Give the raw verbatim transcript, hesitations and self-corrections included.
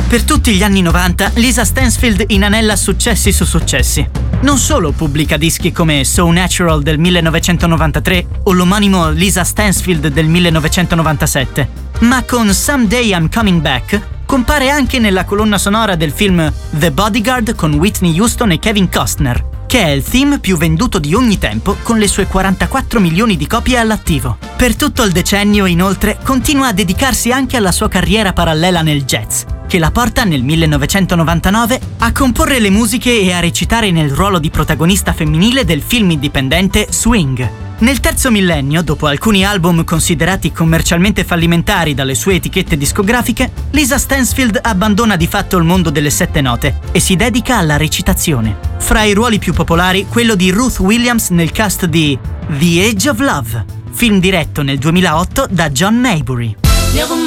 Per tutti gli anni novanta, Lisa Stansfield inanella successi su successi. Non solo pubblica dischi come So Natural del millenovecentonovantatré o l'omonimo Lisa Stansfield del millenovecentonovantasette, ma con Someday I'm Coming Back compare anche nella colonna sonora del film The Bodyguard con Whitney Houston e Kevin Costner, che è il theme più venduto di ogni tempo con le sue quarantaquattro milioni di copie all'attivo. Per tutto il decennio, inoltre, continua a dedicarsi anche alla sua carriera parallela nel jazz, che la porta nel millenovecentonovantanove a comporre le musiche e a recitare nel ruolo di protagonista femminile del film indipendente Swing. Nel terzo millennio, dopo alcuni album considerati commercialmente fallimentari dalle sue etichette discografiche, Lisa Stansfield abbandona di fatto il mondo delle sette note e si dedica alla recitazione. Fra i ruoli più popolari, quello di Ruth Williams nel cast di The Age of Love, film diretto nel duemilaotto da John Maybury.